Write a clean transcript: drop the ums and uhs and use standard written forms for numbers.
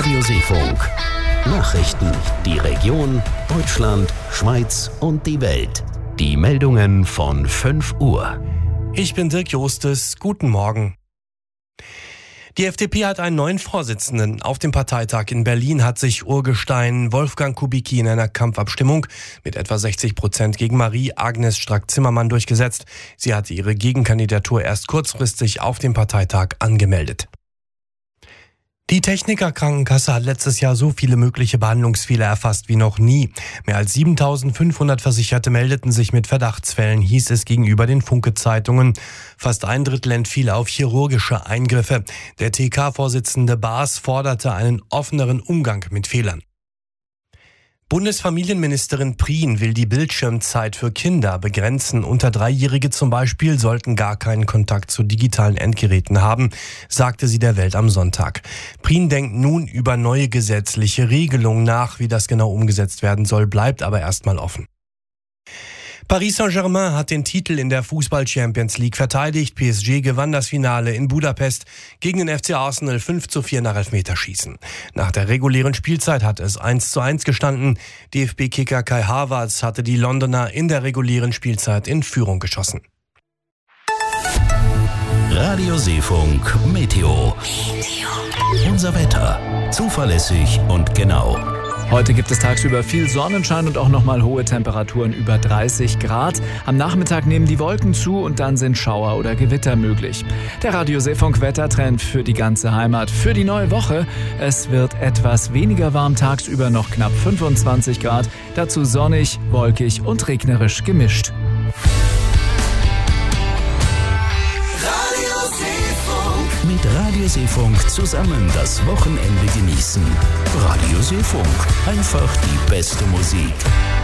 Radio Seefunk. Nachrichten, die Region, Deutschland, Schweiz und die Welt. Die Meldungen von 5 Uhr. Ich bin Dirk Jostes. Guten Morgen. Die FDP hat einen neuen Vorsitzenden. Auf dem Parteitag in Berlin hat sich Urgestein Wolfgang Kubicki in einer Kampfabstimmung mit etwa 60% gegen Marie-Agnes Strack-Zimmermann durchgesetzt. Sie hatte ihre Gegenkandidatur erst kurzfristig auf dem Parteitag angemeldet. Die Techniker Krankenkasse hat letztes Jahr so viele mögliche Behandlungsfehler erfasst wie noch nie. Mehr als 7.500 Versicherte meldeten sich mit Verdachtsfällen, hieß es gegenüber den Funke-Zeitungen. Fast ein Drittel entfiel auf chirurgische Eingriffe. Der TK-Vorsitzende Baas forderte einen offeneren Umgang mit Fehlern. Bundesfamilienministerin Prien will die Bildschirmzeit für Kinder begrenzen. Unter 3-Jährige zum Beispiel sollten gar keinen Kontakt zu digitalen Endgeräten haben, sagte sie der Welt am Sonntag. Prien denkt nun über neue gesetzliche Regelungen nach. Wie das genau umgesetzt werden soll, bleibt aber erstmal offen. Paris Saint-Germain hat den Titel in der Fußball-Champions League verteidigt. PSG gewann das Finale in Budapest gegen den FC Arsenal 5:4 nach Elfmeterschießen. Nach der regulären Spielzeit hat es 1:1 gestanden. DFB-Kicker Kai Havertz hatte die Londoner in der regulären Spielzeit in Führung geschossen. Radio Seefunk Meteo. Unser Wetter. Zuverlässig und genau. Heute gibt es tagsüber viel Sonnenschein und auch nochmal hohe Temperaturen über 30 Grad. Am Nachmittag nehmen die Wolken zu und dann sind Schauer oder Gewitter möglich. Der Radio Seefunk Wettertrend für die ganze Heimat für die neue Woche. Es wird etwas weniger warm, tagsüber noch knapp 25 Grad. Dazu sonnig, wolkig und regnerisch gemischt. Mit Radio Seefunk zusammen das Wochenende genießen. Radio Seefunk. Einfach die beste Musik.